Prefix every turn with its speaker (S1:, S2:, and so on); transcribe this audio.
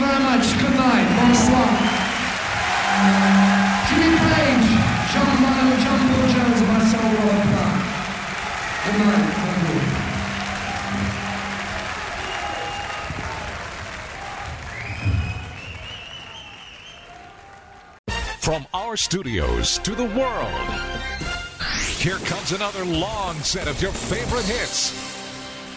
S1: very much. Good night. Bonsoir. Jimmy Page, John Bonham, John Paul Jones, and myself, Robert Plant. Good night. Thank you.
S2: From our studios to the world, here comes another long set of your favorite hits.